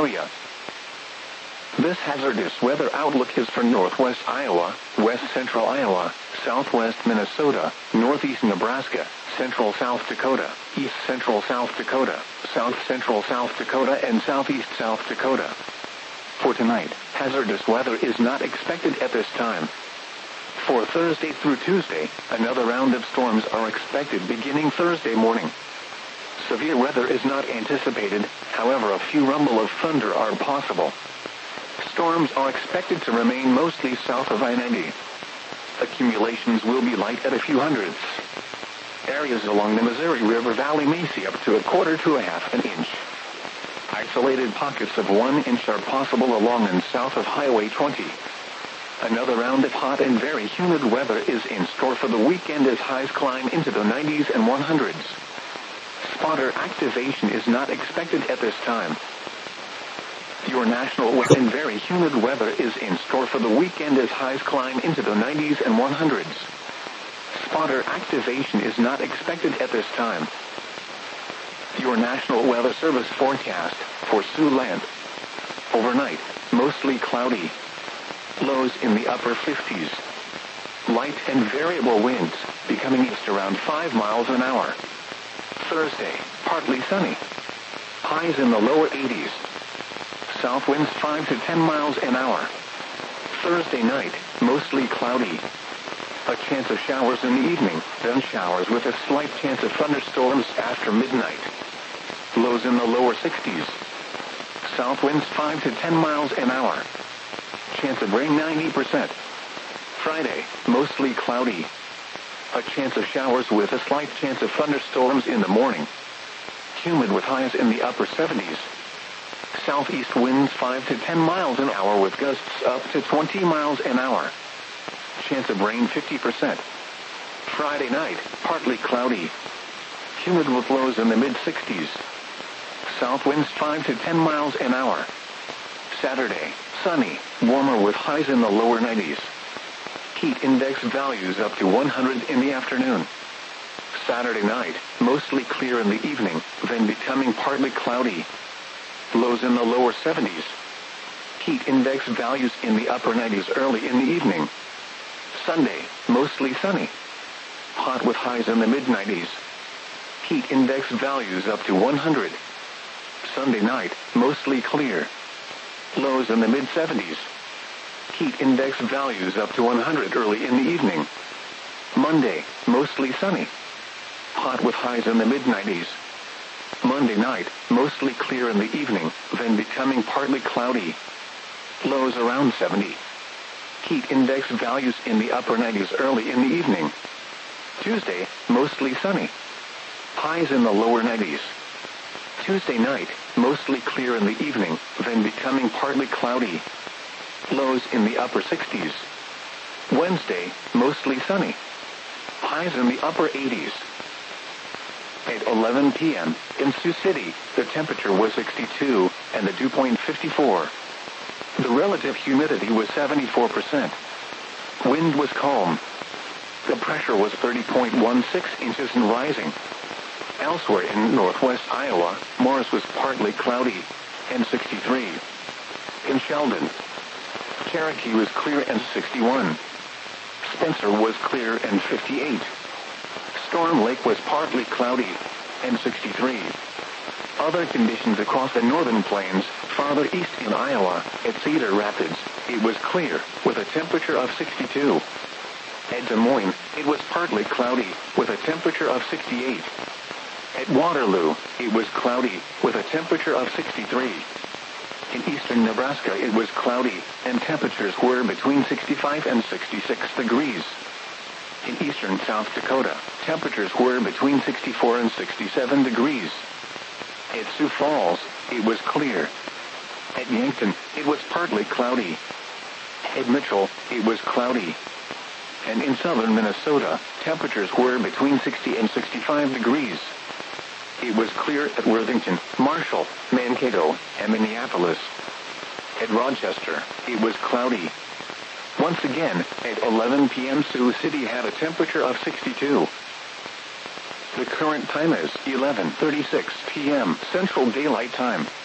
area. This hazardous weather outlook is for northwest Iowa, west central Iowa, southwest Minnesota, northeast Nebraska, central South Dakota, east central South Dakota, south central South Dakota, and southeast South Dakota. For tonight, hazardous weather is not expected at this time. For Thursday through Tuesday, another round of storms are expected beginning Thursday morning. Severe weather is not anticipated, however a few rumble of thunder are possible. Storms are expected to remain mostly south of I-90. Accumulations will be light at a few hundredths. Areas along the Missouri River Valley may see up to a quarter to a half an inch. Isolated pockets of 1 inch are possible along and south of Highway 20. Another round of hot and very humid weather is in store for the weekend as highs climb into the 90s and 100s. Spotter activation is not expected at this time. Your national wet and very humid weather is in store for the weekend as highs climb into the 90s and 100s. Spotter activation is not expected at this time. Your National Weather Service forecast for Siouxland. Overnight, mostly cloudy. Lows in the upper 50s. Light and variable winds, becoming east around 5 miles an hour. Thursday, partly sunny. Highs in the lower 80s. South winds 5 to 10 miles an hour. Thursday night, mostly cloudy. A chance of showers in the evening, then showers with a slight chance of thunderstorms after midnight. Lows in the lower 60s. South winds 5 to 10 miles an hour. Chance of rain 90%. Friday, mostly cloudy. A chance of showers with a slight chance of thunderstorms in the morning. Humid with highs in the upper 70s. Southeast winds 5 to 10 miles an hour with gusts up to 20 miles an hour. Chance of rain 50%. Friday night, partly cloudy. Humid with lows in the mid-60s. South winds 5 to 10 miles an hour. Saturday, sunny, warmer with highs in the lower 90s. Heat index values up to 100 in the afternoon. Saturday night, mostly clear in the evening, then becoming partly cloudy. Lows in the lower 70s. Heat index values in the upper 90s early in the evening. Sunday, mostly sunny. Hot with highs in the mid-90s. Heat index values up to 100. Sunday night, mostly clear. Lows in the mid-70s. Heat index values up to 100 early in the evening. Monday, mostly sunny. Hot with highs in the mid-90s. Monday night, mostly clear in the evening, then becoming partly cloudy. Lows around 70. Heat index values in the upper 90s early in the evening. Tuesday, mostly sunny. Highs in the lower 90s. Tuesday night, mostly clear in the evening, then becoming partly cloudy. Lows in the upper 60s. Wednesday, mostly sunny. Highs in the upper 80s. At 11 p.m., in Sioux City, the temperature was 62, and the dew point 54. The relative humidity was 74%. Wind was calm. The pressure was 30.16 inches and rising. Elsewhere in northwest Iowa, Morris was partly cloudy, and 63. In Sheldon, Cherokee was clear and 61. Spencer was clear and 58. Storm Lake was partly cloudy, and 63. Other conditions across the northern plains, farther east in Iowa, at Cedar Rapids, it was clear, with a temperature of 62. At Des Moines, it was partly cloudy, with a temperature of 68. At Waterloo, it was cloudy, with a temperature of 63. In eastern Nebraska it was cloudy, and temperatures were between 65 and 66 degrees. In eastern South Dakota, temperatures were between 64 and 67 degrees. At Sioux Falls, it was clear. At Yankton, it was partly cloudy. At Mitchell, it was cloudy. And in southern Minnesota, temperatures were between 60 and 65 degrees. It was clear at Worthington, Marshall, Mankato, and Minneapolis. At Rochester, it was cloudy. Once again, at 11 p.m. Sioux City had a temperature of 62. The current time is 11:36 p.m. Central Daylight Time.